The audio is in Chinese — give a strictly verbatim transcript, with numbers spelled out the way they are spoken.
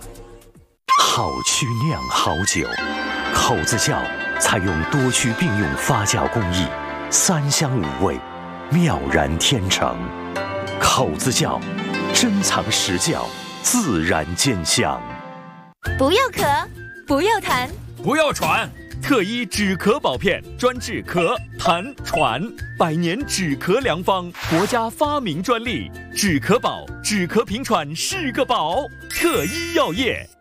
好曲酿好酒，口子窖采用多区并用发酵工艺，三香五味，妙然天成。口子窖，珍藏实窖，自然兼香。 不要咳，不要痰， 不要喘。特医止咳宝片，专治咳、痰、喘，百年止咳良方，国家发明专利。止咳宝，止咳平喘是个宝。特医药业。